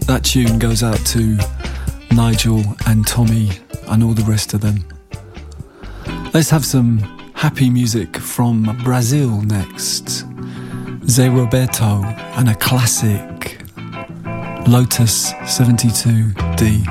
That tune goes out to Nigel and Tommy and all the rest of them. Let's have some happy music from Brazil next. Zé Roberto and a classic, Lotus 72D.